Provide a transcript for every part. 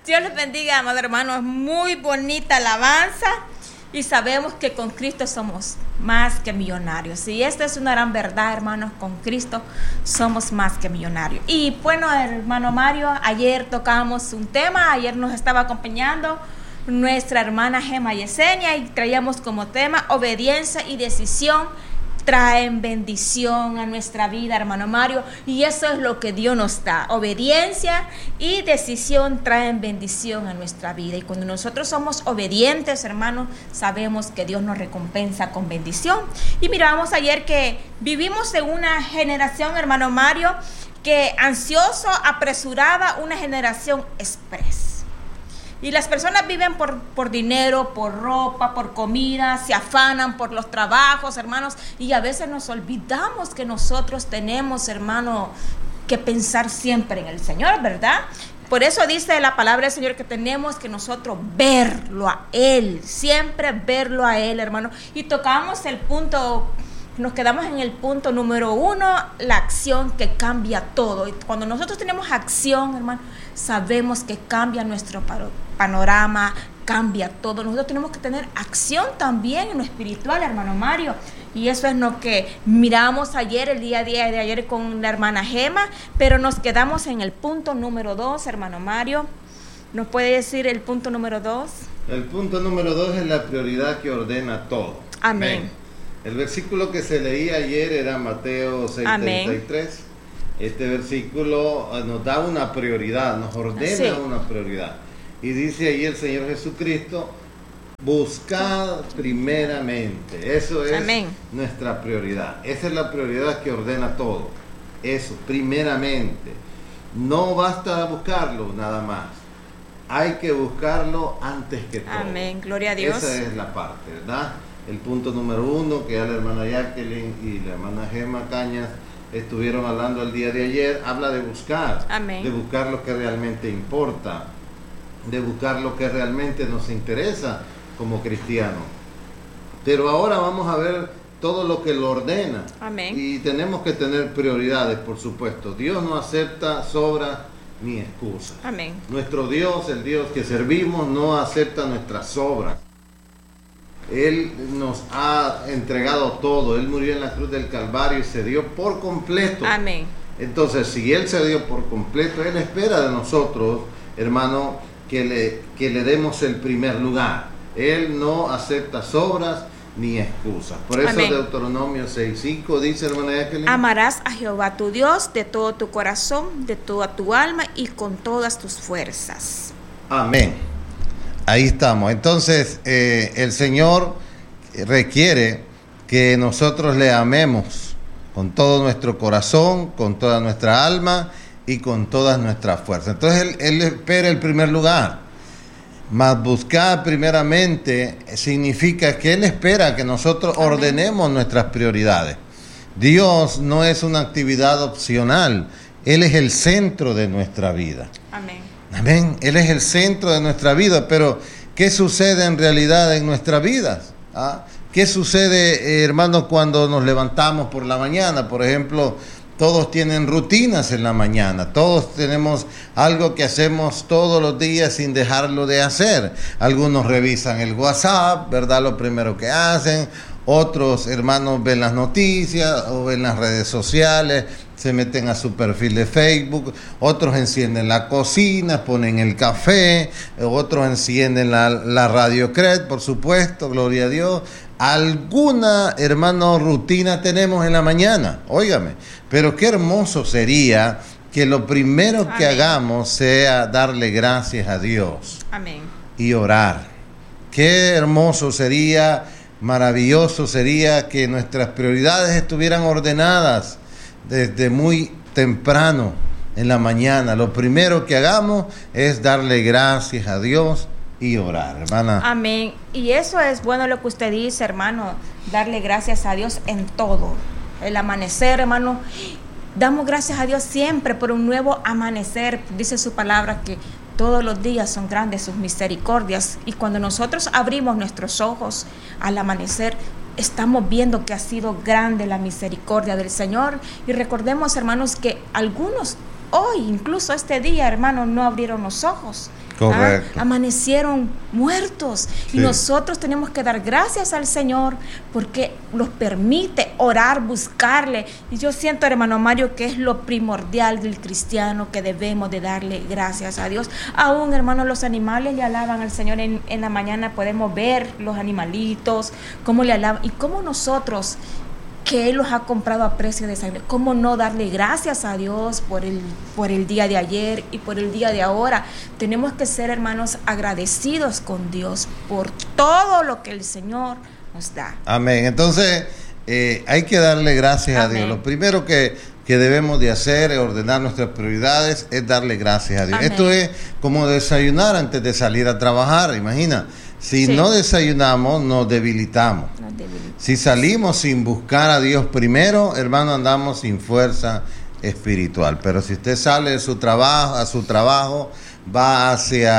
Dios les bendiga, amado hermano. Es muy bonita alabanza y sabemos que con Cristo somos más que millonarios. Y esta es una gran verdad, hermanos. Con Cristo somos más que millonarios. Y bueno, hermano Mario, ayer tocamos un tema. Ayer nos estaba acompañando nuestra hermana Gema Yesenia y traíamos como tema obediencia y decisión traen bendición a nuestra vida, hermano Mario, y eso es lo que Dios nos da. Obediencia y decisión traen bendición a nuestra vida, y cuando nosotros somos obedientes, hermanos, sabemos que Dios nos recompensa con bendición. Y mirábamos ayer que vivimos en una generación, hermano Mario, que ansioso, apresurada, una generación express. Y las personas viven por dinero, por ropa, por comida, se afanan por los trabajos, hermanos, y a veces nos olvidamos que nosotros tenemos, hermano, que pensar siempre en el Señor, ¿verdad? Por eso dice la palabra del Señor que tenemos que nosotros verlo a Él, siempre verlo a Él, hermano. Y tocamos el punto, nos quedamos en el punto número 1, la acción que cambia todo. Y cuando nosotros tenemos acción, hermano, sabemos que cambia nuestro panorama, cambia todo. Nosotros tenemos que tener acción también en lo espiritual, hermano Mario. Y eso es lo que miramos ayer, el día de ayer con la hermana Gema, pero nos quedamos en el punto número 2, hermano Mario. ¿Nos puede decir el punto número 2? El punto número 2 es la prioridad que ordena todo. Amén. El versículo que se leía ayer era Mateo 6:33. Este versículo nos da una prioridad, nos ordena una prioridad. Y dice ahí el Señor Jesucristo, buscad primeramente. Eso es nuestra prioridad. Esa es la prioridad que ordena todo. Eso, primeramente. No basta buscarlo nada más. Hay que buscarlo antes que todo. Amén, gloria a Dios. Esa es la parte, ¿verdad? El punto número 1 que ya la hermana Jacqueline y la hermana Gema Cañas estuvieron hablando el día de ayer, habla de buscar. Amén. De buscar lo que realmente importa, de buscar lo que realmente nos interesa como cristianos. Pero ahora vamos a ver todo lo que lo ordena. Amén. Y tenemos que tener prioridades, por supuesto. Dios no acepta sobras ni excusas. Amén. Nuestro Dios, el Dios que servimos, no acepta nuestras sobras. Él nos ha entregado todo. Él murió en la cruz del Calvario y se dio por completo. Amén. Entonces, si Él se dio por completo, Él espera de nosotros, hermano, que le demos el primer lugar. Él no acepta sobras ni excusas. Por eso Amén. Deuteronomio 6:5 dice, hermana Jacqueline, amarás a Jehová tu Dios de todo tu corazón, de toda tu alma y con todas tus fuerzas. Amén. Ahí estamos. Entonces, el Señor requiere que nosotros le amemos con todo nuestro corazón, con toda nuestra alma y con todas nuestras fuerzas. Entonces, Él espera el primer lugar. Mas buscar primeramente significa que Él espera que nosotros ordenemos nuestras prioridades. Dios no es una actividad opcional. Él es el centro de nuestra vida. Amén. Amén. Él es el centro de nuestra vida, pero ¿qué sucede en realidad en nuestras vidas? ¿Qué sucede, hermanos, cuando nos levantamos por la mañana? Por ejemplo, todos tienen rutinas en la mañana, todos tenemos algo que hacemos todos los días sin dejarlo de hacer. Algunos revisan el WhatsApp, ¿verdad? Lo primero que hacen. Otros, hermanos, ven las noticias o ven las redes sociales, se meten a su perfil de Facebook. Otros encienden la cocina, ponen el café. Otros encienden la Radio Cred, por supuesto, gloria a Dios. Alguna, hermano, rutina tenemos en la mañana, óigame. Pero qué hermoso sería que lo primero que hagamos sea darle gracias a Dios. Amén. Y orar. Qué hermoso sería, maravilloso sería que nuestras prioridades estuvieran ordenadas desde muy temprano en la mañana. Lo primero que hagamos es darle gracias a Dios y orar, hermana. Amén. Y eso es bueno lo que usted dice, hermano, darle gracias a Dios en todo. El amanecer, hermano, damos gracias a Dios siempre por un nuevo amanecer. Dice su palabra que todos los días son grandes sus misericordias, y cuando nosotros abrimos nuestros ojos al amanecer, estamos viendo que ha sido grande la misericordia del Señor. Y recordemos, hermanos, que algunos hoy, incluso este día, hermanos, no abrieron los ojos. Correcto. Amanecieron muertos. Sí. Y nosotros tenemos que dar gracias al Señor porque nos permite orar, buscarle. Y yo siento, hermano Mario, que es lo primordial del cristiano, que debemos de darle gracias a Dios. Aún, hermano, los animales le alaban al Señor. En la mañana podemos ver los animalitos, cómo le alaban. Y cómo nosotros, que Él los ha comprado a precio de sangre, ¿cómo no darle gracias a Dios por el día de ayer y por el día de ahora? Tenemos que ser, hermanos, agradecidos con Dios por todo lo que el Señor nos da. Amén. Entonces, hay que darle gracias Amén. a Dios. Lo primero que debemos de hacer, ordenar nuestras prioridades, es darle gracias a Dios. Amén. Esto es como desayunar antes de salir a trabajar, imagina. Si Sí. no desayunamos, nos debilitamos. Si salimos sin buscar a Dios primero, hermano, andamos sin fuerza espiritual. Pero si usted sale de su trabajo, va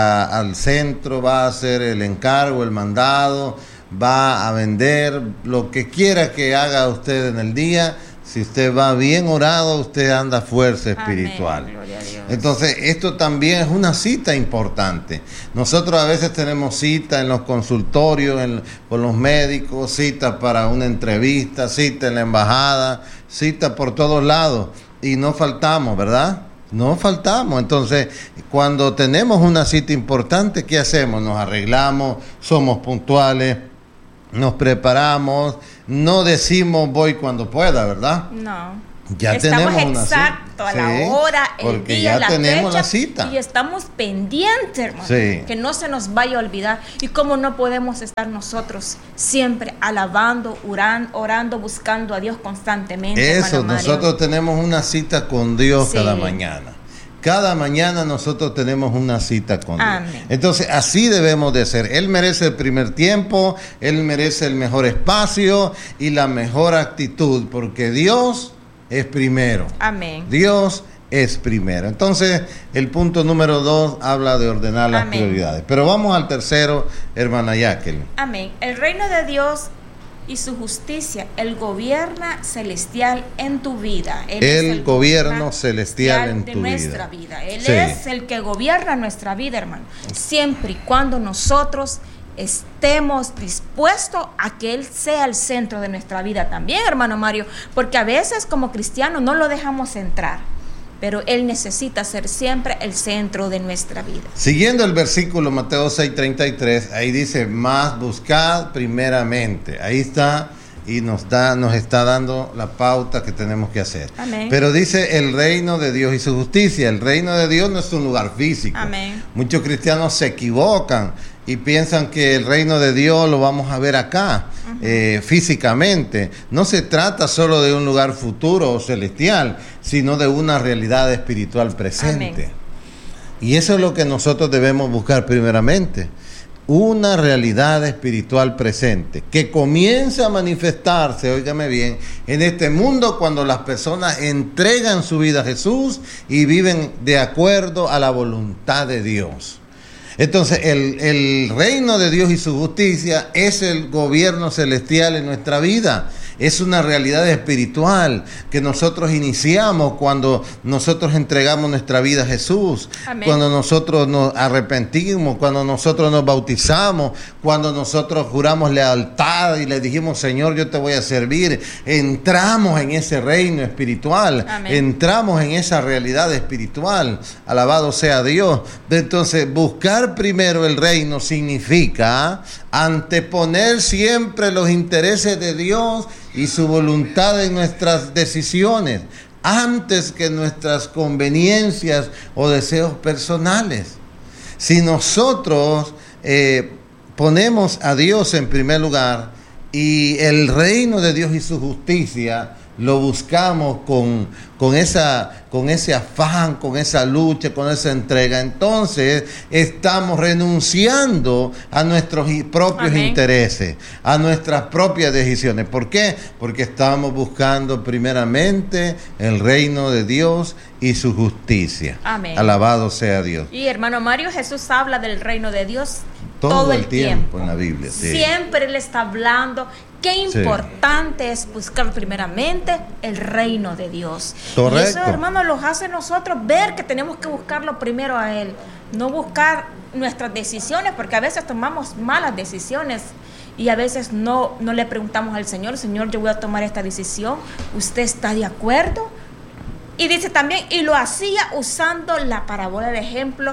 al centro, va a hacer el encargo, el mandado, va a vender, lo que quiera que haga usted en el día, si usted va bien orado, usted anda fuerza espiritual. Amén, gloria a Dios. Entonces, esto también es una cita importante. Nosotros a veces tenemos cita en los consultorios, con los médicos, cita para una entrevista, cita en la embajada, cita por todos lados. Y no faltamos, ¿verdad? No faltamos. Entonces, cuando tenemos una cita importante, ¿qué hacemos? Nos arreglamos, somos puntuales, nos preparamos, no decimos voy cuando pueda, ¿verdad? No. Ya estamos tenemos una cita. exacto a la hora, el porque día, ya la tenemos fecha, la cita. y estamos pendientes, hermano, Sí. que no se nos vaya a olvidar. Y cómo no podemos estar nosotros siempre alabando, orando, buscando a Dios constantemente. Eso, hermano Mario. nosotros tenemos una cita con Dios Sí. cada mañana. Cada mañana nosotros tenemos una cita con Dios. Amén. Entonces, así debemos de ser. Él merece el primer tiempo, Él merece el mejor espacio y la mejor actitud, porque Dios es primero. Amén. Dios es primero. Entonces, el punto número 2 habla de ordenar las Amén. prioridades. Pero vamos al tercero, hermana Jacqueline. Amén. El reino de Dios y su justicia, el gobierno celestial en tu vida. Él es El gobierno celestial en de tu nuestra vida. Él Sí. es el que gobierna nuestra vida, hermano. Siempre y cuando nosotros estemos dispuestos a que Él sea el centro de nuestra vida también, hermano Mario, porque a veces como cristianos no lo dejamos entrar, pero Él necesita ser siempre el centro de nuestra vida. Siguiendo el versículo Mateo 6:33, ahí dice, más buscad primeramente. Ahí está y nos está dando la pauta que tenemos que hacer. Amén. Pero dice el reino de Dios y su justicia. El reino de Dios no es un lugar físico. Amén. Muchos cristianos se equivocan y piensan que el reino de Dios lo vamos a ver acá, físicamente. No se trata solo de un lugar futuro o celestial, sino de una realidad espiritual presente. Amén. Y eso es lo que nosotros debemos buscar primeramente. Una realidad espiritual presente que comienza a manifestarse, óigame bien, en este mundo cuando las personas entregan su vida a Jesús y viven de acuerdo a la voluntad de Dios. Entonces, el reino de Dios y su justicia es el gobierno celestial en nuestra vida. Es una realidad espiritual que nosotros iniciamos cuando nosotros entregamos nuestra vida a Jesús. Amén. Cuando nosotros nos arrepentimos, cuando nosotros nos bautizamos, cuando nosotros juramos lealtad y le dijimos, Señor, yo te voy a servir. Entramos en ese reino espiritual. Amén. Entramos en esa realidad espiritual. Alabado sea Dios. Entonces, buscar primero el reino significa anteponer siempre los intereses de Dios y su voluntad en nuestras decisiones antes que nuestras conveniencias o deseos personales. Si nosotros ponemos a Dios en primer lugar y el reino de Dios y su justicia lo buscamos con ese afán, con esa lucha, con esa entrega, entonces estamos renunciando a nuestros propios Amén. intereses, a nuestras propias decisiones. ¿Por qué? Porque estamos buscando primeramente el reino de Dios y su justicia. Amén. Alabado sea Dios. Y hermano Mario, Jesús habla del reino de Dios Todo el tiempo en la Biblia. Sí. Siempre Él está hablando. Qué importante es buscar primeramente el reino de Dios. Correcto. Y eso, hermano, nos hace nosotros ver que tenemos que buscarlo primero a Él. no buscar nuestras decisiones, porque a veces tomamos malas decisiones y a veces no le preguntamos al Señor, Señor, yo voy a tomar esta decisión, ¿usted está de acuerdo? Y dice también, y lo hacía usando la parábola de ejemplo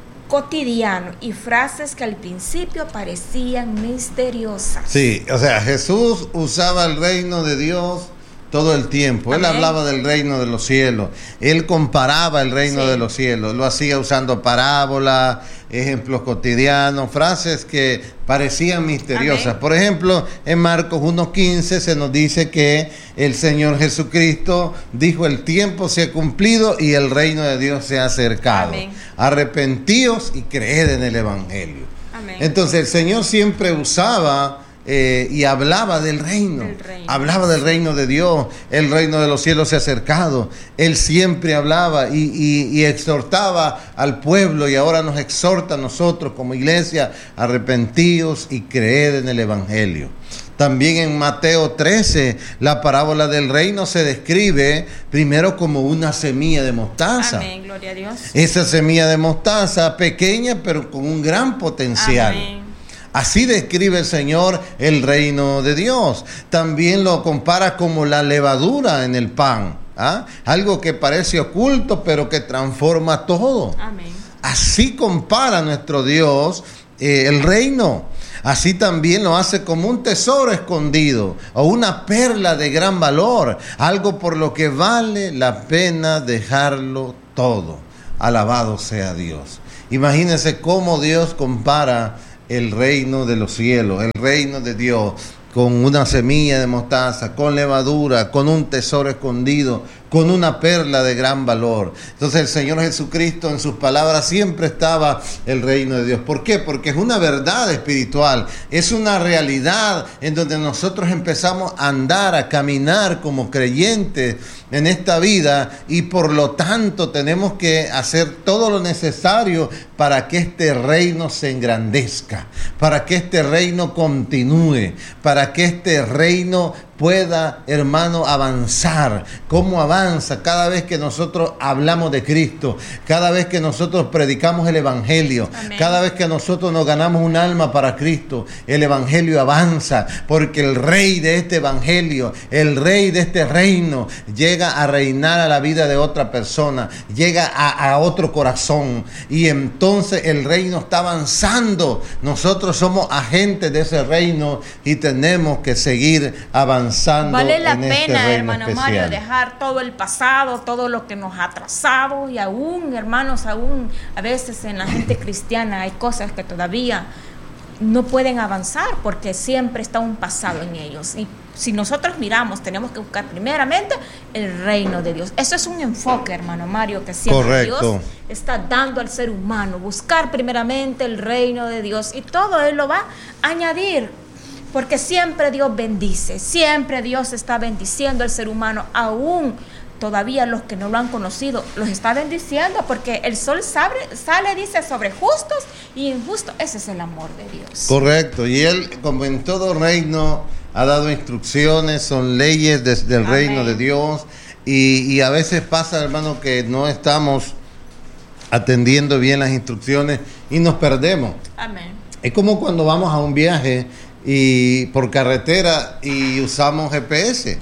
cotidiano y frases que al principio parecían misteriosas. Sí, o sea, Jesús usaba el reino de Dios todo el tiempo. Él hablaba del reino de los cielos. Él comparaba el reino de los cielos. Lo hacía usando parábolas, ejemplos cotidianos, frases que parecían misteriosas. Por ejemplo, en Marcos 1:15 se nos dice que el Señor Jesucristo dijo: el tiempo se ha cumplido y el reino de Dios se ha acercado. Arrepentíos y creed en el Evangelio. Entonces el Señor siempre usaba y hablaba del reino, hablaba del reino de Dios, el reino de los cielos se ha acercado. Él siempre hablaba y exhortaba al pueblo, y ahora nos exhorta a nosotros como iglesia: arrepentíos y creed en el Evangelio. También en Mateo 13, la parábola del reino se describe primero como una semilla de mostaza. Amén, gloria a Dios. Esa semilla de mostaza, pequeña pero con un gran potencial. Amén. Así describe el Señor el reino de Dios. También lo compara como la levadura en el pan. Algo que parece oculto, pero que transforma todo. Amén. Así compara nuestro Dios el reino. Así también lo hace como un tesoro escondido o una perla de gran valor. Algo por lo que vale la pena dejarlo todo. Alabado sea Dios. Imagínense cómo Dios compara el reino de los cielos, el reino de Dios, con una semilla de mostaza, con levadura, con un tesoro escondido, con una perla de gran valor. Entonces el Señor Jesucristo, en sus palabras siempre estaba el reino de Dios. ¿Por qué? Porque es una verdad espiritual, es una realidad en donde nosotros empezamos a andar, a caminar como creyentes en esta vida, y por lo tanto tenemos que hacer todo lo necesario para que este reino se engrandezca, para que este reino continúe, para que este reino pueda, hermano, avanzar. ¿Cómo avanza? Cada vez que nosotros hablamos de Cristo, cada vez que nosotros predicamos el Evangelio, cada vez que nosotros nos ganamos un alma para Cristo, el Evangelio avanza, porque el Rey de este Evangelio, el Rey de este reino, llega a reinar a la vida de otra persona, llega a otro corazón, y entonces el reino está avanzando. Nosotros somos agentes de ese reino y tenemos que seguir avanzando. Vale la pena, este hermano Mario, dejar todo el pasado, todo lo que nos ha atrasado, y aún, hermanos, aún a veces en la gente cristiana hay cosas que todavía no pueden avanzar porque siempre está un pasado en ellos. Y si nosotros miramos, tenemos que buscar primeramente el reino de Dios. Eso es un enfoque, hermano Mario, que siempre Dios está dando al ser humano. Buscar primeramente el reino de Dios, y todo Él lo va a añadir. Porque siempre Dios bendice, siempre Dios está bendiciendo al ser humano, aún todavía los que no lo han conocido, los está bendiciendo, porque el sol sale, dice, sobre justos y injustos. Ese es el amor de Dios. Correcto, y Él, como en todo reino, ha dado instrucciones, son leyes del reino de Dios, y a veces pasa, hermano, que no estamos atendiendo bien las instrucciones y nos perdemos. Amén. Es como cuando vamos a un viaje y por carretera y usamos GPS.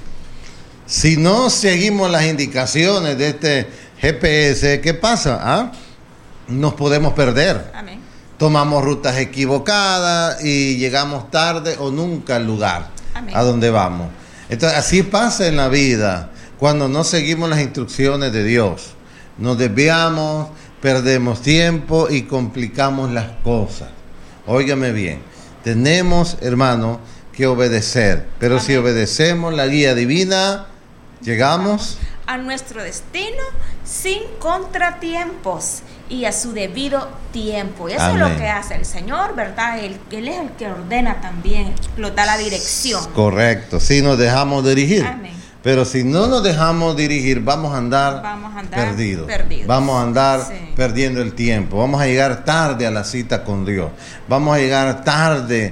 Si no seguimos las indicaciones de este GPS, ¿qué pasa? Nos podemos perder. Amén. Tomamos rutas equivocadas y llegamos tarde o nunca al lugar a donde vamos. Entonces, así pasa en la vida cuando no seguimos las instrucciones de Dios. Nos desviamos, perdemos tiempo y complicamos las cosas. Óigame bien. Tenemos, hermano, que obedecer, pero si obedecemos la guía divina, llegamos a nuestro destino sin contratiempos y a su debido tiempo. Y eso es lo que hace el Señor, ¿verdad? Él es el que ordena también, lo da la dirección. Correcto, si nos dejamos dirigir. Amén. Pero si no nos dejamos dirigir, vamos a andar perdidos. Vamos a andar perdiendo el tiempo. Vamos a llegar tarde a la cita con Dios. Vamos a llegar tarde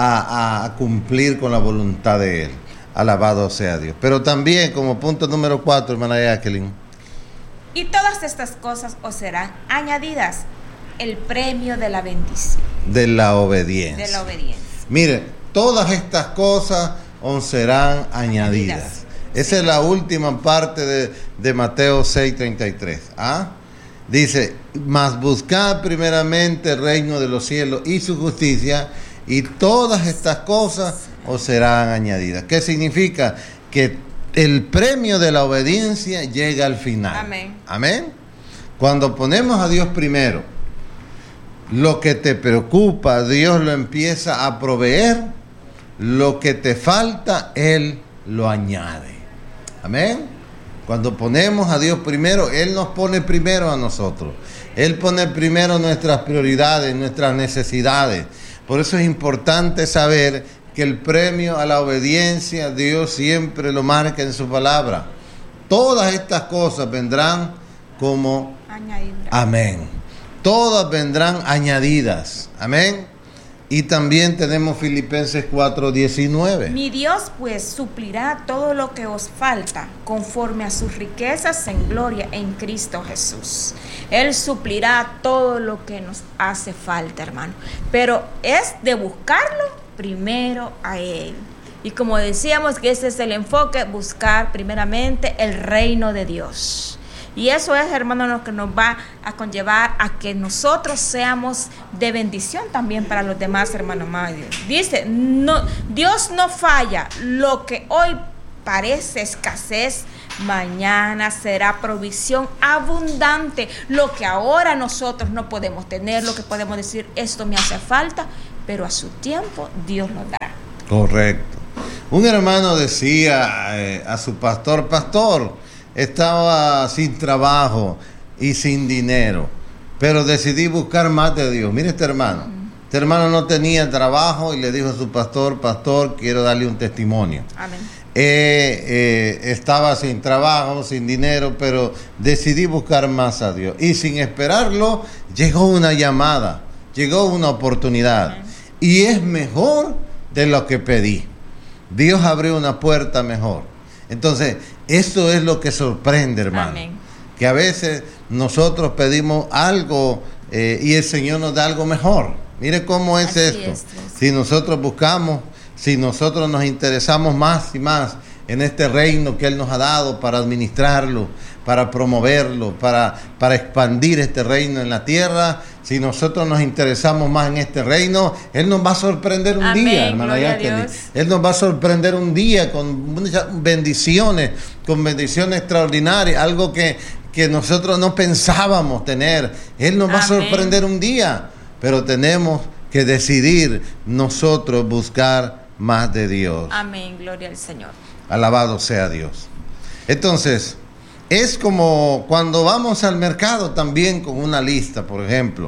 a cumplir con la voluntad de Él. Alabado sea Dios. Pero también, como punto número 4, hermana Jacqueline. Y todas estas cosas os serán añadidas. el premio de la bendición. De la obediencia. De la obediencia. Mire, todas estas cosas os serán añadidas. Esa es la última parte de Mateo 6:33. ¿Ah? Dice, mas buscad primeramente el reino de los cielos y su justicia, y todas estas cosas os serán añadidas. ¿Qué significa? Que el premio de la obediencia llega al final. Amén. Amén. Cuando ponemos a Dios primero, lo que te preocupa, Dios lo empieza a proveer. Lo que te falta, Él lo añade. Amén. Cuando ponemos a Dios primero, Él nos pone primero a nosotros. Él pone primero nuestras prioridades, nuestras necesidades. Por eso es importante saber que el premio a la obediencia, Dios siempre lo marca en su palabra. Todas estas cosas vendrán como Añadidura. amén. Todas vendrán añadidas. Amén. Y también tenemos Filipenses 4:19. Mi Dios pues suplirá todo lo que os falta conforme a sus riquezas en gloria en Cristo Jesús. Él suplirá todo lo que nos hace falta, hermano. Pero es de buscarlo primero a Él. Y como decíamos que ese es el enfoque, buscar primeramente el reino de Dios. Y eso es, hermano, lo que nos va a conllevar a que nosotros seamos de bendición también para los demás, hermano Mario. Dice, no, Dios no falla. Lo que hoy parece escasez, mañana será provisión abundante. Lo que ahora nosotros no podemos tener, lo que podemos decir, esto me hace falta, pero a su tiempo Dios nos dará. Correcto. Un hermano decía a su pastor, estaba sin trabajo y sin dinero, pero decidí buscar más de Dios. Mire este hermano. Este hermano no tenía trabajo y le dijo a su pastor, quiero darle un testimonio. Amén. Estaba sin trabajo, sin dinero, pero decidí buscar más a Dios. Y sin esperarlo, llegó una llamada, llegó una oportunidad. Amén. Y es mejor de lo que pedí. Dios abrió una puerta mejor. Entonces, eso es lo que sorprende, hermano. Amén. Que a veces nosotros pedimos algo y el Señor nos da algo mejor. Mire cómo es esto. Si nosotros buscamos, si nosotros nos interesamos más y más en este reino que Él nos ha dado para administrarlo, para promoverlo, para expandir este reino en la tierra, si nosotros nos interesamos más en este reino, Él nos va a sorprender un día, hermana Jacqueline. Él nos va a sorprender un día con muchas bendiciones, con bendiciones extraordinarias, algo que nosotros no pensábamos tener. Él nos va a sorprender un día, pero tenemos que decidir nosotros buscar más de Dios. Amén, gloria al Señor. Alabado sea Dios. Entonces, es como cuando vamos al mercado también con una lista, por ejemplo,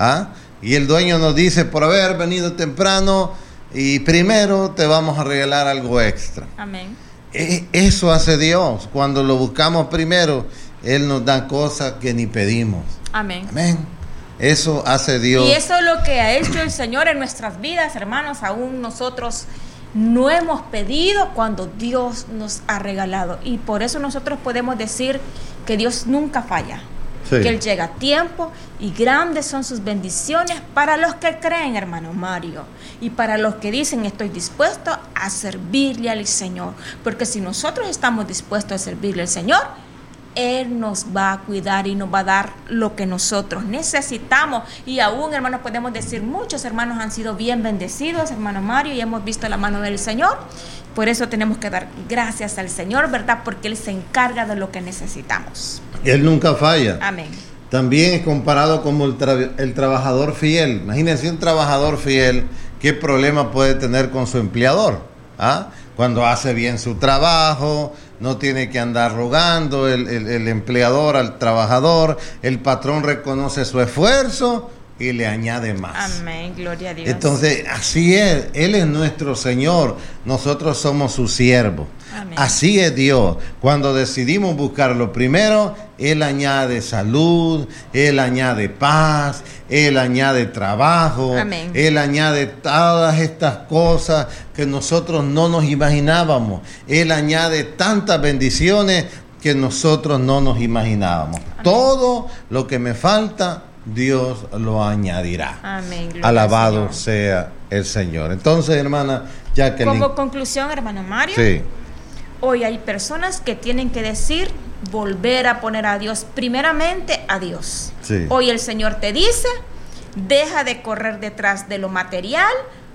y el dueño nos dice, por haber venido temprano y primero te vamos a regalar algo extra. Amén. Eso hace Dios. Cuando lo buscamos primero, Él nos da cosas que ni pedimos. Amén. Amén. Eso hace Dios. Y eso es lo que ha hecho el Señor en nuestras vidas, hermanos. Aún nosotros no hemos pedido cuando Dios nos ha regalado. Y por eso nosotros podemos decir que Dios nunca falla. Sí. Que Él llega a tiempo y grandes son sus bendiciones para los que creen, hermano Mario. Y para los que dicen, estoy dispuesto a servirle al Señor. Porque si nosotros estamos dispuestos a servirle al Señor, Él nos va a cuidar y nos va a dar lo que nosotros necesitamos. Y aún, hermanos, podemos decir, muchos hermanos han sido bien bendecidos, hermano Mario, y hemos visto la mano del Señor. Por eso tenemos que dar gracias al Señor, ¿verdad? Porque Él se encarga de lo que necesitamos. Él nunca falla. Amén. También es comparado como el trabajador fiel. Imagínense un trabajador fiel, ¿qué problema puede tener con su empleador? Cuando hace bien su trabajo, no tiene que andar rogando el empleador al trabajador, el patrón reconoce su esfuerzo y le añade más. Amén, gloria a Dios. Entonces, así es, Él es nuestro Señor, nosotros somos sus siervos. Amén. Así es Dios. Cuando decidimos buscarlo primero, Él añade salud, Él añade paz, Él añade trabajo. Amén. Él añade todas estas cosas que nosotros no nos imaginábamos. Él añade tantas bendiciones que nosotros no nos imaginábamos. Amén. Todo lo que me falta, Dios lo añadirá. Amén. Alabado sea el Señor. Entonces, hermana Jacqueline. Como conclusión, hermano Mario. Sí. Hoy hay personas que tienen que volver a poner a Dios, primeramente a Dios. Sí. Hoy el Señor te dice, deja de correr detrás de lo material,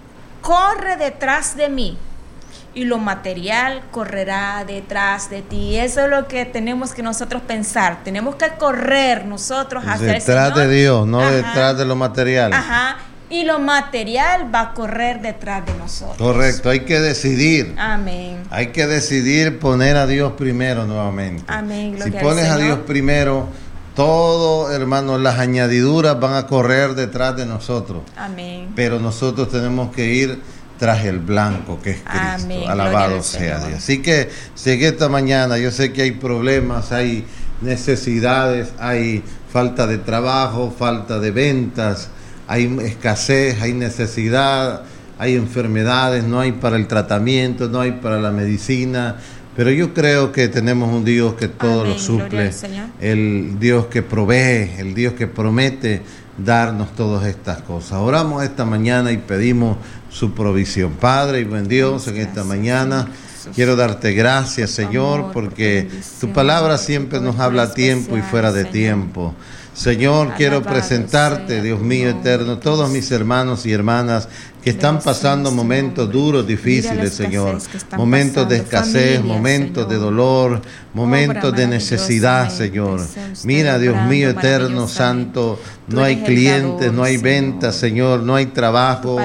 corre detrás de mí. Y lo material correrá detrás de ti. Eso es lo que tenemos que nosotros pensar. Tenemos que correr nosotros hacia el Señor. Detrás de Dios, no detrás de lo material. Ajá. Y lo material va a correr detrás de nosotros. Correcto, hay que decidir. Amén. Hay que decidir poner a Dios primero nuevamente. Amén. Si pones a Dios primero, todo, hermano, las añadiduras van a correr detrás de nosotros. Amén. Pero nosotros tenemos que ir tras el blanco que es Cristo. Amén. Alabado sea Dios. Así que llegué esta mañana, yo sé que hay problemas, hay necesidades, hay falta de trabajo, falta de ventas, hay escasez, hay necesidad, hay enfermedades, no hay para el tratamiento, no hay para la medicina, pero yo creo que tenemos un Dios que todo lo suple, el Dios que provee, el Dios que promete darnos todas estas cosas. Oramos esta mañana y pedimos su provisión. Padre y buen Dios, en esta mañana quiero darte gracias, Señor, porque tu palabra siempre nos habla a tiempo y fuera de tiempo. Señor, quiero presentarte, Dios mío eterno, todos mis hermanos y hermanas que están pasando momentos duros, difíciles, Señor, momentos de escasez, momentos de dolor, momentos de necesidad, Señor. Mira, Dios mío eterno, santo, no hay clientes, no hay ventas, Señor, no hay trabajo,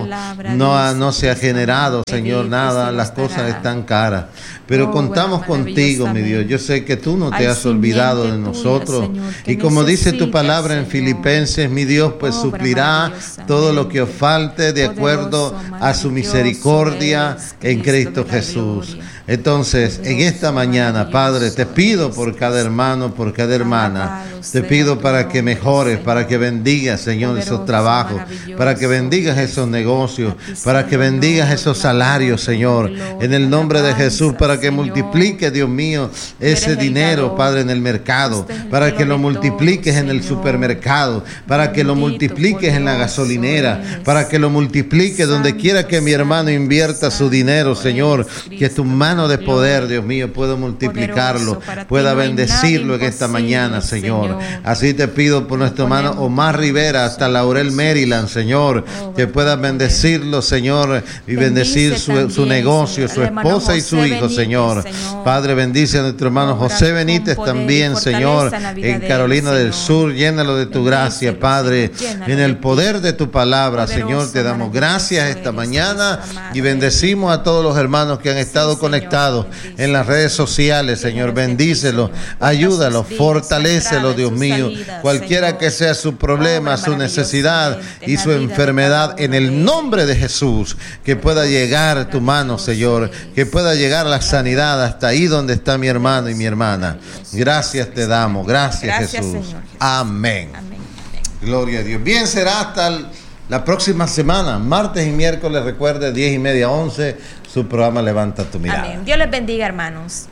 no se ha generado, Señor, nada, las cosas están caras. Pero contamos contigo, mi Dios. Yo sé que tú no te has olvidado de nosotros. Y como dice tu palabra en Filipenses, mi Dios pues suplirá todo lo que os falte de acuerdo a su misericordia en Cristo Jesús. Entonces, en esta mañana, Padre, te pido por cada hermano, por cada hermana, te pido para que mejores, para que bendigas, Señor, esos trabajos, para que bendigas esos negocios, para que bendigas esos salarios, Señor, en el nombre de Jesús, para que multiplique, Dios mío, ese dinero, Padre, en el mercado, para que lo multipliques en el supermercado, para que lo multipliques en la gasolinera, para que lo multipliques donde quiera que mi hermano invierta su dinero, Señor, que tu mano de poder, Dios mío, pueda multiplicarlo, pueda bendecirlo en esta mañana, Señor. Así te pido por nuestro hermano Omar Rivera hasta Laurel, Maryland, Señor, que pueda bendecirlo, Señor, y bendecir su negocio, su esposa y su hijo, Señor. Padre, bendice a nuestro hermano José Benítez también, Señor, en Carolina del Sur. Llénalo de tu gracia, Padre, en el poder de tu palabra, Señor. Te damos gracias esta mañana y bendecimos a todos los hermanos que han estado conectados en las redes sociales, Señor. Bendícelos, ayúdalos, fortalécelos, Dios mío, cualquiera que sea su problema, su necesidad y su enfermedad, en el nombre de Jesús, que pueda llegar tu mano, Señor, que pueda llegar la sanidad hasta ahí donde está mi hermano y mi hermana. Gracias te damos, gracias Jesús. Amén. Gloria a Dios. Bien, será hasta la próxima semana, martes y miércoles, recuerde, 10:30 a 11, su programa Levanta tu Mirada. Amén. Dios les bendiga, hermanos.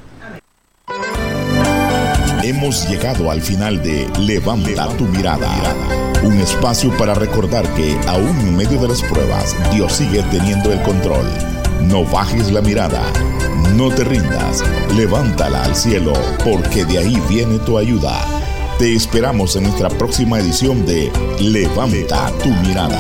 Hemos llegado al final de Levanta tu Mirada, un espacio para recordar que aún en medio de las pruebas, Dios sigue teniendo el control. No bajes la mirada, no te rindas, levántala al cielo, porque de ahí viene tu ayuda. Te esperamos en nuestra próxima edición de Levanta tu Mirada.